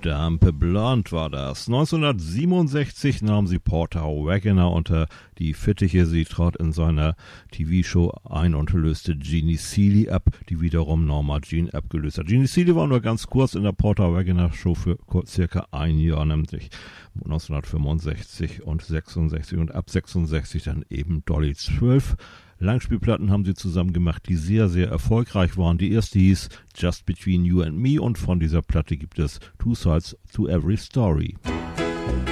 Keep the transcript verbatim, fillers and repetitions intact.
Dampe Blonde war das. neunzehnhundertsiebenundsechzig nahm sie Porter Wagoner unter die Fittiche. Sie trat in seiner T V-Show ein und löste Jeannie Seely ab, die wiederum Norma Jean abgelöst hat. Jeannie Seely war nur ganz kurz in der Porter Wagoner Show für circa ein Jahr, nämlich neunzehnhundertfünfundsechzig und sechsundsechzig und ab sechsundsechzig dann eben Dolly. Zwölf Langspielplatten haben sie zusammen gemacht, die sehr, sehr erfolgreich waren. Die erste hieß Just Between You and Me und von dieser Platte gibt es Two Sides to Every Story.